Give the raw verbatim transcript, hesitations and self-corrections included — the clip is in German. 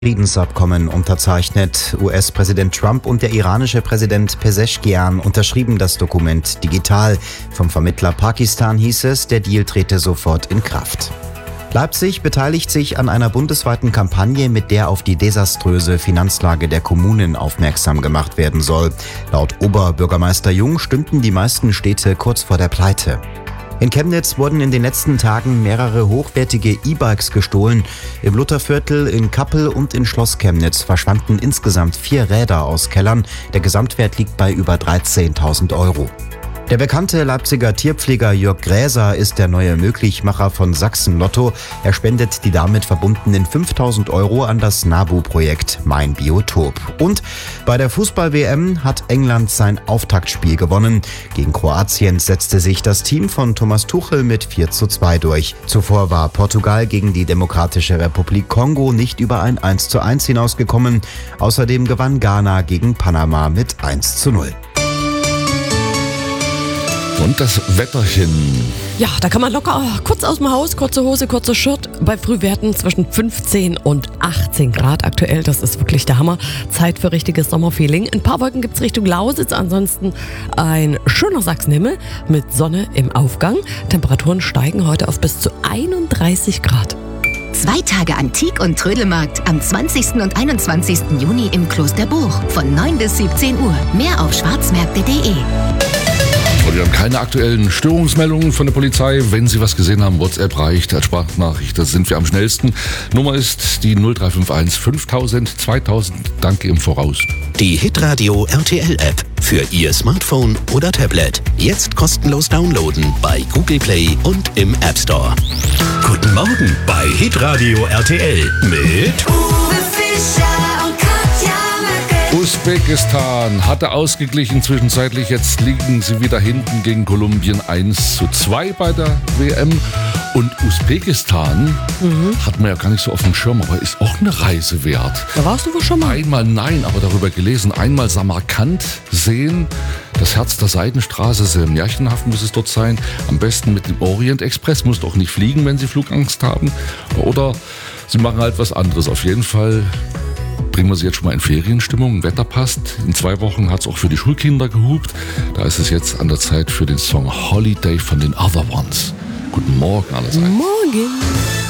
Friedensabkommen unterzeichnet. U S-Präsident Trump und der iranische Präsident Pezeshkian unterschrieben das Dokument digital. Vom Vermittler Pakistan hieß es, der Deal trete sofort in Kraft. Leipzig beteiligt sich an einer bundesweiten Kampagne, mit der auf die desaströse Finanzlage der Kommunen aufmerksam gemacht werden soll. Laut Oberbürgermeister Jung stünden die meisten Städte kurz vor der Pleite. In Chemnitz wurden in den letzten Tagen mehrere hochwertige E-Bikes gestohlen. Im Lutherviertel, in Kappel und in Schloss Chemnitz verschwanden insgesamt vier Räder aus Kellern. Der Gesamtwert liegt bei über dreizehntausend Euro. Der bekannte Leipziger Tierpfleger Jörg Gräser ist der neue Möglichmacher von Sachsen Lotto. Er spendet die damit verbundenen fünftausend Euro an das NABU-Projekt Mein Biotop. Und bei der Fußball-W M hat England sein Auftaktspiel gewonnen. Gegen Kroatien setzte sich das Team von Thomas Tuchel mit vier zu zwei durch. Zuvor war Portugal gegen die Demokratische Republik Kongo nicht über ein eins zu eins hinausgekommen. Außerdem gewann Ghana gegen Panama mit eins zu null. Und das Wetterchen. Ja, da kann man locker kurz aus dem Haus, kurze Hose, kurzer Shirt, bei Frühwerten zwischen fünfzehn und achtzehn Grad aktuell. Das ist wirklich der Hammer. Zeit für richtiges Sommerfeeling. Ein paar Wolken gibt es Richtung Lausitz, ansonsten ein schöner Sachsenhimmel mit Sonne im Aufgang. Temperaturen steigen heute auf bis zu einunddreißig Grad. Zwei Tage Antik- und Trödelmarkt am zwanzigsten und einundzwanzigsten Juni im Klosterbuch von neun bis siebzehn Uhr. Mehr auf schwarzmärkte punkt de. Und wir haben keine aktuellen Störungsmeldungen von der Polizei. Wenn Sie was gesehen haben, WhatsApp reicht als Sprachnachricht. Da sind wir am schnellsten. Nummer ist die null drei fünf eins fünftausend zweitausend. Danke im Voraus. Die Hitradio R T L-App für Ihr Smartphone oder Tablet. Jetzt kostenlos downloaden bei Google Play und im App Store. Guten Morgen bei Hitradio R T L mit Uwe Fischer und Katja Merkel. Usbekistan hatte ausgeglichen zwischenzeitlich. Jetzt liegen sie wieder hinten gegen Kolumbien eins zu zwei bei der W M. Und Usbekistan mhm. hat man ja gar nicht so auf dem Schirm, aber ist auch eine Reise wert. Da warst du wohl schon mal? Einmal nein, aber darüber gelesen. Einmal Samarkand sehen. Das Herz der Seidenstraße, sehr märchenhaft muss es dort sein. Am besten mit dem Orient Express. Muss doch nicht fliegen, wenn Sie Flugangst haben. Oder Sie machen halt was anderes. Auf jeden Fall bringen wir Sie jetzt schon mal in Ferienstimmung. Wetter passt. In zwei Wochen hat es auch für die Schulkinder gehupt. Da ist es jetzt an der Zeit für den Song Holiday von den Other Ones. Guten Morgen allerseits. Morgen.